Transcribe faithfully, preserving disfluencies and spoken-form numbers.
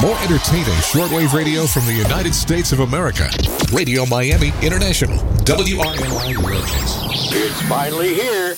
More entertaining shortwave radio from the United States of America. Radio Miami International. W R N I Legends. It's finally here.